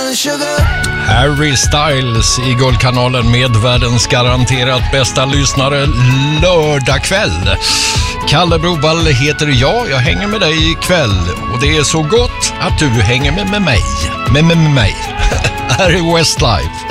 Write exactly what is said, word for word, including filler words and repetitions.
Harry Styles i Guldkanalen med världens garanterat bästa lyssnare lördag kväll. Kalle Brovall heter jag, jag hänger med dig ikväll. Och det är så gott att du hänger med, med mig. Med, med, med mig. Här är Westlife.